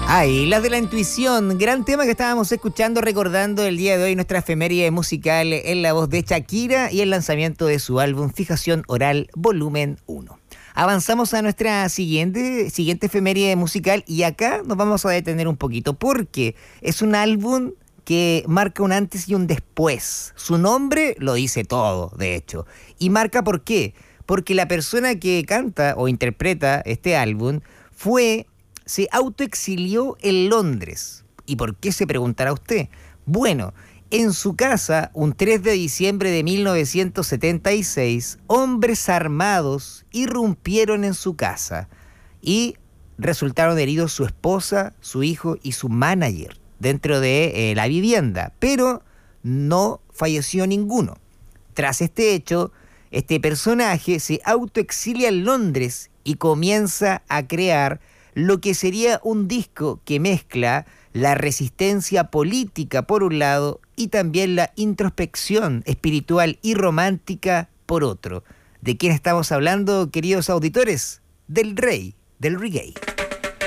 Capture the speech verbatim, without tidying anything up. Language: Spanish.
Ahí, las de la intuición, gran tema que estábamos escuchando, recordando el día de hoy nuestra efeméride musical en la voz de Shakira y el lanzamiento de su álbum Fijación Oral Volumen uno. Avanzamos a nuestra siguiente, siguiente efeméride musical y acá nos vamos a detener un poquito porque es un álbum que marca un antes y un después. Su nombre lo dice todo, de hecho. Y marca por qué. Porque la persona que canta o interpreta este álbum fue... se autoexilió en Londres. ¿Y por qué, se preguntará usted? Bueno, en su casa, un tres de diciembre de mil novecientos setenta y seis, hombres armados irrumpieron en su casa y resultaron heridos su esposa, su hijo y su manager dentro de eh, la vivienda, pero no falleció ninguno. Tras este hecho, este personaje se autoexilia en Londres y comienza a crear lo que sería un disco que mezcla la resistencia política por un lado y también la introspección espiritual y romántica por otro. ¿De quién estamos hablando, queridos auditores? Del rey del reggae.